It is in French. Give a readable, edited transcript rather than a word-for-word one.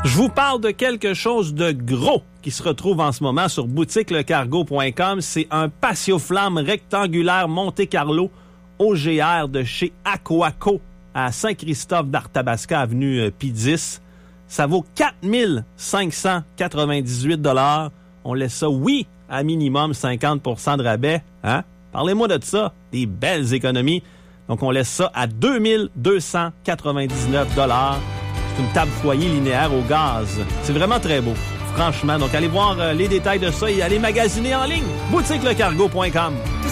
Je vous parle de quelque chose de gros qui se retrouve en ce moment sur boutiquelecargo.com. C'est un patio-flamme rectangulaire Monte-Carlo OGR de chez Aquaco à Saint-Christophe d'Arthabasca, avenue P10. Ça vaut 4 598 $. On laisse ça, oui, à minimum 50% de rabais. Hein? Parlez-moi de ça, des belles économies. Donc, on laisse ça à 2 299 $. C'est une table foyer linéaire au gaz. C'est vraiment très beau, franchement. Donc, allez voir les détails de ça et allez magasiner en ligne. boutiquelecargo.com.